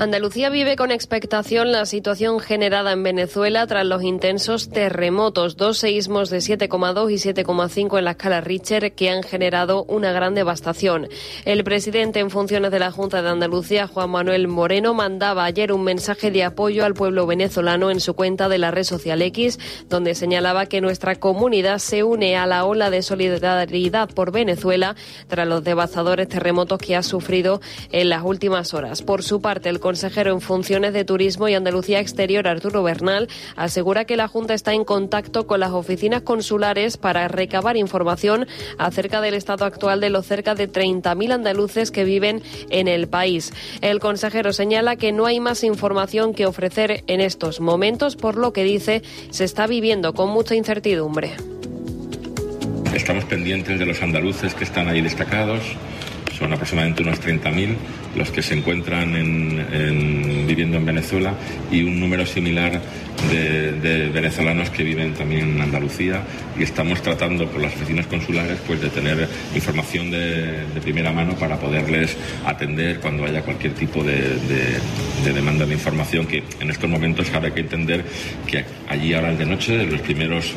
Andalucía vive con expectación la situación generada en Venezuela tras los intensos terremotos, 2 seísmos de 7,2 y 7,5 en la escala Richter que han generado una gran devastación. El presidente en funciones de la Junta de Andalucía, Juan Manuel Moreno, mandaba ayer un mensaje de apoyo al pueblo venezolano en su cuenta de la red social X, donde señalaba que nuestra comunidad se une a la ola de solidaridad por Venezuela tras los devastadores terremotos que ha sufrido en las últimas horas. Por su parte, el consejero en funciones de Turismo y Andalucía Exterior, Arturo Bernal, asegura que la Junta está en contacto con las oficinas consulares para recabar información acerca del estado actual de los cerca de 30.000 andaluces que viven en el país. El consejero señala que no hay más información que ofrecer en estos momentos, por lo que dice se está viviendo con mucha incertidumbre. Estamos pendientes de los andaluces que están ahí destacados. Son aproximadamente unos 30.000 los que se encuentran viviendo en Venezuela y un número similar de venezolanos que viven también en Andalucía, y estamos tratando por las oficinas consulares pues de tener información de primera mano para poderles atender cuando haya cualquier tipo de demanda de información, que en estos momentos hay que entender que allí ahora es de noche. Los primeros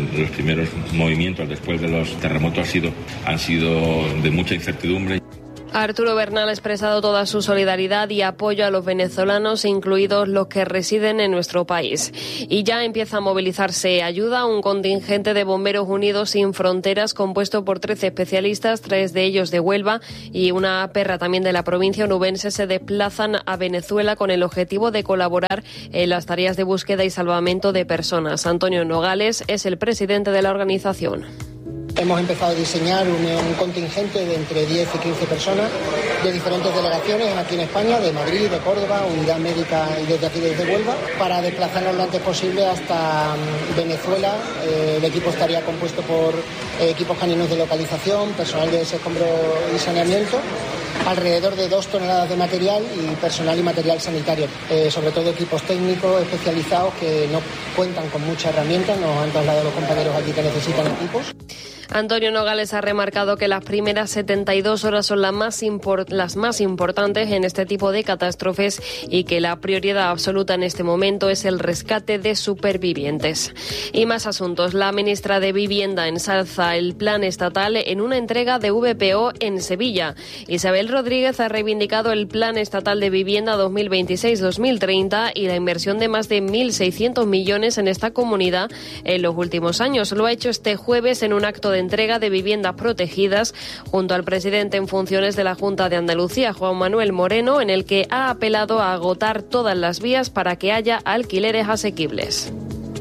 movimientos después de los terremotos han sido de mucha incertidumbre. Arturo Bernal ha expresado toda su solidaridad y apoyo a los venezolanos, incluidos los que residen en nuestro país. Y ya empieza a movilizarse ayuda. Un contingente de Bomberos Unidos Sin Fronteras, compuesto por 13 especialistas, 3 de ellos de Huelva y una perra también de la provincia onubense, se desplazan a Venezuela con el objetivo de colaborar en las tareas de búsqueda y salvamento de personas. Antonio Nogales es el presidente de la organización. Hemos empezado a diseñar un contingente de entre 10 y 15 personas de diferentes delegaciones aquí en España, de Madrid, de Córdoba, Unidad Médica y desde aquí, desde Huelva, para desplazarnos lo antes posible hasta Venezuela. El equipo estaría compuesto por equipos caninos de localización, personal de escombro y saneamiento, alrededor de 2 toneladas de material y personal y material sanitario, sobre todo equipos técnicos especializados que no cuentan con muchas herramientas. Nos han trasladado los compañeros aquí que necesitan equipos. Antonio Nogales ha remarcado que las primeras 72 horas son las más importantes en este tipo de catástrofes y que la prioridad absoluta en este momento es el rescate de supervivientes. Y más asuntos. La ministra de Vivienda ensalza el plan estatal en una entrega de VPO en Sevilla. Isabel Rodríguez ha reivindicado el Plan Estatal de Vivienda 2026-2030 y la inversión de más de 1.600 millones en esta comunidad en los últimos años. Lo ha hecho este jueves en un acto de entrega de viviendas protegidas junto al presidente en funciones de la Junta de Andalucía, Juan Manuel Moreno, en el que ha apelado a agotar todas las vías para que haya alquileres asequibles.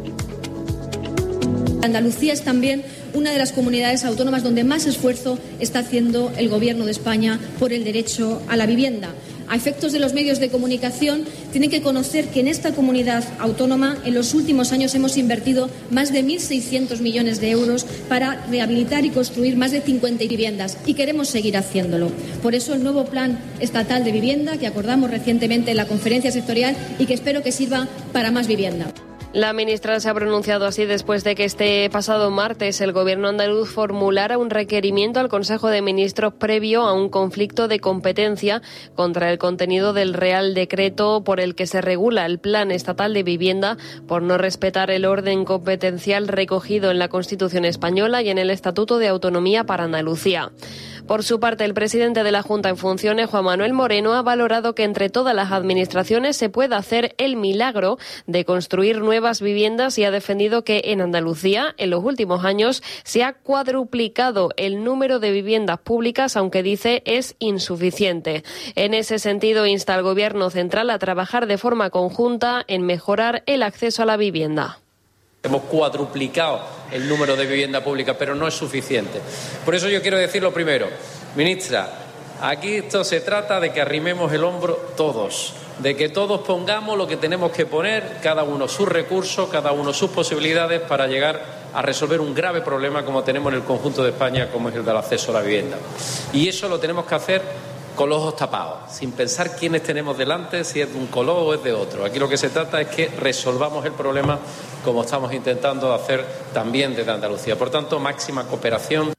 Andalucía es también una de las comunidades autónomas donde más esfuerzo está haciendo el Gobierno de España por el derecho a la vivienda. A efectos de los medios de comunicación, tienen que conocer que en esta comunidad autónoma en los últimos años hemos invertido más de 1.600 millones de euros para rehabilitar y construir más de 50 viviendas, y queremos seguir haciéndolo. Por eso el nuevo Plan Estatal de Vivienda que acordamos recientemente en la conferencia sectorial y que espero que sirva para más vivienda. La ministra se ha pronunciado así después de que este pasado martes el Gobierno andaluz formulara un requerimiento al Consejo de Ministros previo a un conflicto de competencia contra el contenido del Real Decreto por el que se regula el Plan Estatal de Vivienda, por no respetar el orden competencial recogido en la Constitución española y en el Estatuto de Autonomía para Andalucía. Por su parte, el presidente de la Junta en funciones, Juan Manuel Moreno, ha valorado que entre todas las administraciones se pueda hacer el milagro de construir nuevas viviendas y ha defendido que en Andalucía, en los últimos años, se ha cuadruplicado el número de viviendas públicas, aunque dice es insuficiente. En ese sentido, insta al Gobierno central a trabajar de forma conjunta en mejorar el acceso a la vivienda. Hemos cuadruplicado el número de vivienda pública, pero no es suficiente. Por eso yo quiero decir lo primero. Ministra, aquí esto se trata de que arrimemos el hombro todos, de que todos pongamos lo que tenemos que poner, cada uno sus recursos, cada uno sus posibilidades para llegar a resolver un grave problema como tenemos en el conjunto de España, como es el del acceso a la vivienda. Y eso lo tenemos que hacer con los ojos tapados, sin pensar quiénes tenemos delante, si es de un color o es de otro. Aquí lo que se trata es que resolvamos el problema como estamos intentando hacer también desde Andalucía. Por tanto, máxima cooperación.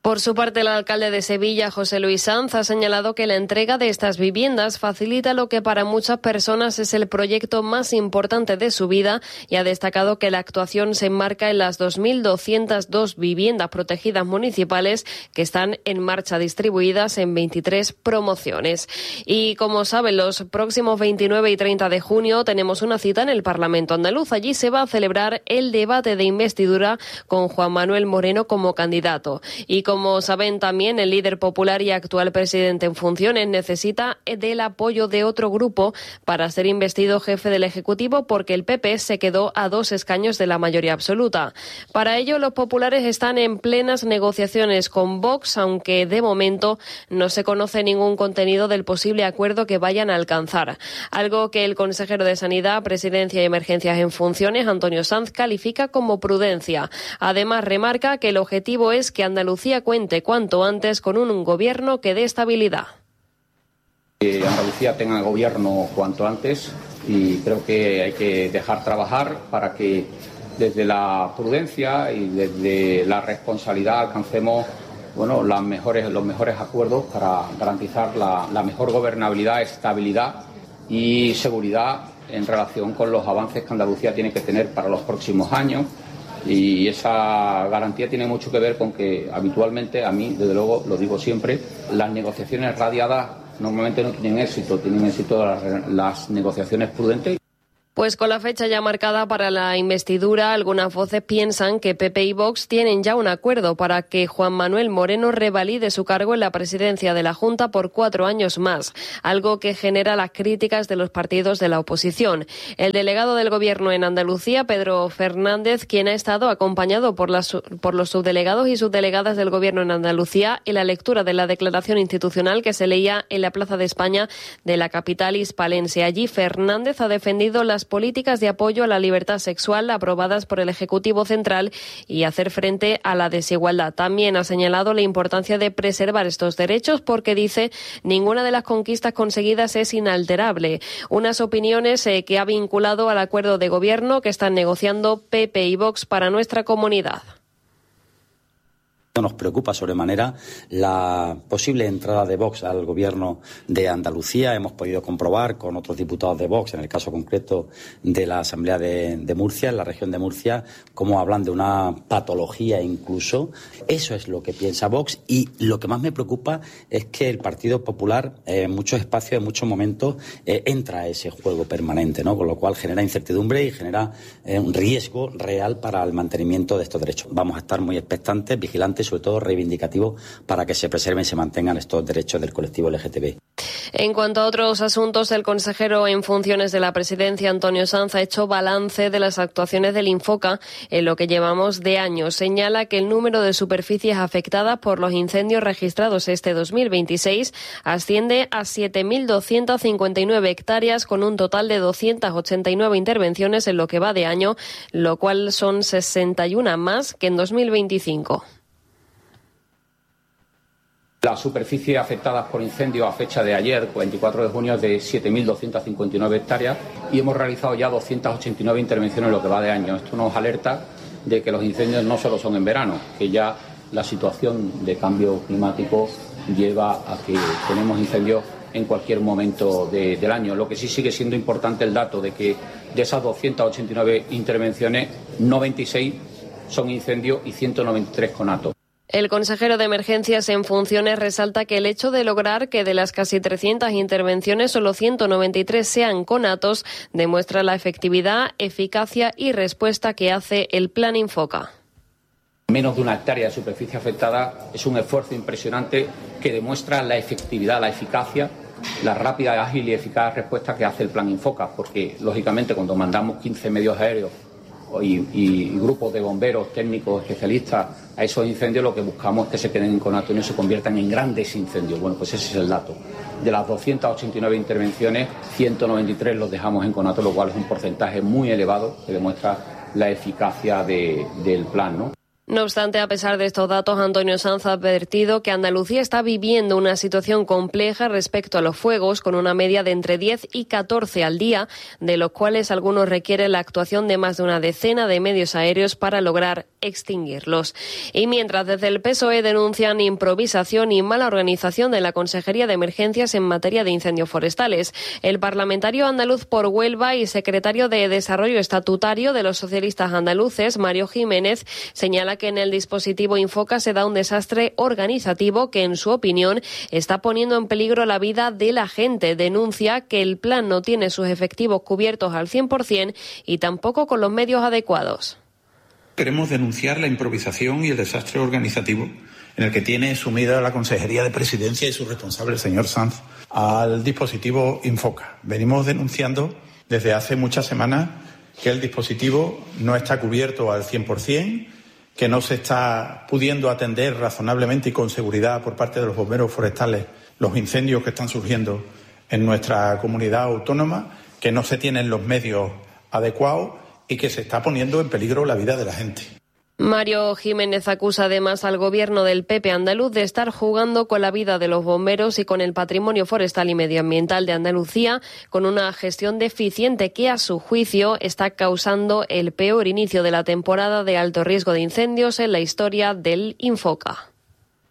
Por su parte, el alcalde de Sevilla, José Luis Sanz, ha señalado que la entrega de estas viviendas facilita lo que para muchas personas es el proyecto más importante de su vida y ha destacado que la actuación se enmarca en las 2.202 viviendas protegidas municipales que están en marcha, distribuidas en 23 promociones. Y como saben, los próximos 29 y 30 de junio tenemos una cita en el Parlamento andaluz. Allí se va a celebrar el debate de investidura con Juan Manuel Moreno como candidato. Y como saben también, el líder popular y actual presidente en funciones necesita del apoyo de otro grupo para ser investido jefe del Ejecutivo, porque el PP se quedó a 2 escaños de la mayoría absoluta. Para ello, los populares están en plenas negociaciones con Vox, aunque de momento no se conoce ningún contenido del posible acuerdo que vayan a alcanzar. Algo que el consejero de Sanidad, Presidencia y Emergencias en funciones, Antonio Sanz, califica como prudencia. Además, remarca que el objetivo es que Andalucía cuente cuanto antes con un gobierno que dé estabilidad. Que Andalucía tenga gobierno cuanto antes y creo que hay que dejar trabajar para que desde la prudencia y desde la responsabilidad alcancemos los mejores acuerdos para garantizar la mejor gobernabilidad, estabilidad y seguridad en relación con los avances que Andalucía tiene que tener para los próximos años. Y esa garantía tiene mucho que ver con que habitualmente, a mí, desde luego, lo digo siempre, las negociaciones radiadas normalmente no tienen éxito las negociaciones prudentes. Pues con la fecha ya marcada para la investidura, algunas voces piensan que PP y Vox tienen ya un acuerdo para que Juan Manuel Moreno revalide su cargo en la presidencia de la Junta por 4 años más, algo que genera las críticas de los partidos de la oposición. El delegado del Gobierno en Andalucía, Pedro Fernández, quien ha estado acompañado por los subdelegados y subdelegadas del Gobierno en Andalucía en la lectura de la declaración institucional que se leía en la Plaza de España de la capital hispalense. Allí, Fernández ha defendido las políticas de apoyo a la libertad sexual aprobadas por el Ejecutivo Central y hacer frente a la desigualdad. También ha señalado la importancia de preservar estos derechos porque, dice, ninguna de las conquistas conseguidas es inalterable. Unas opiniones que ha vinculado al acuerdo de gobierno que están negociando PP y Vox para nuestra comunidad. Nos preocupa sobremanera la posible entrada de Vox al gobierno de Andalucía. Hemos podido comprobar con otros diputados de Vox, en el caso concreto de la Asamblea de Murcia, en la región de Murcia, cómo hablan de una patología incluso. Eso es lo que piensa Vox y lo que más me preocupa es que el Partido Popular en muchos espacios, en muchos momentos, entra a ese juego permanente, ¿no? Con lo cual genera incertidumbre y genera un riesgo real para el mantenimiento de estos derechos. Vamos a estar muy expectantes, vigilantes, sobre todo reivindicativos, para que se preserven y se mantengan estos derechos del colectivo LGTB. En cuanto a otros asuntos, el consejero en funciones de la Presidencia, Antonio Sanz, ha hecho balance de las actuaciones del Infoca en lo que llevamos de año. Señala que el número de superficies afectadas por los incendios registrados este 2026 asciende a 7.259 hectáreas, con un total de 289 intervenciones en lo que va de año, lo cual son 61 más que en 2025. La superficie afectada por incendios a fecha de ayer, 24 de junio, es de 7.259 hectáreas y hemos realizado ya 289 intervenciones en lo que va de año. Esto nos alerta de que los incendios no solo son en verano, que ya la situación de cambio climático lleva a que tenemos incendios en cualquier momento del año. Lo que sí sigue siendo importante el dato de que de esas 289 intervenciones, 96 son incendios y 193 conatos. El consejero de Emergencias en funciones resalta que el hecho de lograr que de las casi 300 intervenciones solo 193 sean conatos demuestra la efectividad, eficacia y respuesta que hace el Plan Infoca. Menos de 1 hectárea de superficie afectada es un esfuerzo impresionante que demuestra la efectividad, la eficacia, la rápida, ágil y eficaz respuesta que hace el Plan Infoca, porque lógicamente cuando mandamos 15 medios aéreos y grupos de bomberos, técnicos, especialistas a esos incendios, lo que buscamos es que se queden en conato y no se conviertan en grandes incendios. Bueno, pues ese es el dato. De las 289 intervenciones, 193 los dejamos en conato, lo cual es un porcentaje muy elevado que demuestra la eficacia del plan, ¿no? No obstante, a pesar de estos datos, Antonio Sanz ha advertido que Andalucía está viviendo una situación compleja respecto a los fuegos, con una media de entre 10 y 14 al día, de los cuales algunos requieren la actuación de más de una decena de medios aéreos para lograr extinguirlos. Y mientras desde el PSOE denuncian improvisación y mala organización de la Consejería de Emergencias en materia de incendios forestales, el parlamentario andaluz por Huelva y secretario de Desarrollo Estatutario de los socialistas andaluces, Mario Jiménez, señala que en el dispositivo Infoca se da un desastre organizativo que, en su opinión, está poniendo en peligro la vida de la gente. Denuncia que el plan no tiene sus efectivos cubiertos al 100% y tampoco con los medios adecuados. Queremos denunciar la improvisación y el desastre organizativo en el que tiene sumida la Consejería de Presidencia y su responsable, el señor Sanz, al dispositivo Infoca. Venimos denunciando desde hace muchas semanas que el dispositivo no está cubierto al 100%, que no se está pudiendo atender razonablemente y con seguridad por parte de los bomberos forestales los incendios que están surgiendo en nuestra comunidad autónoma, que no se tienen los medios adecuados y que se está poniendo en peligro la vida de la gente. Mario Jiménez acusa además al gobierno del PP andaluz de estar jugando con la vida de los bomberos y con el patrimonio forestal y medioambiental de Andalucía, con una gestión deficiente que, a su juicio, está causando el peor inicio de la temporada de alto riesgo de incendios en la historia del Infoca.